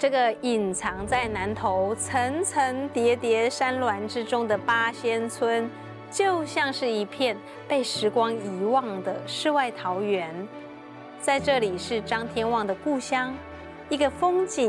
这个隐藏在南投层层叠叠山峦之中的八仙村，就像是一片被时光遗忘的世外桃源。在这里是张天旺的故乡，一个风景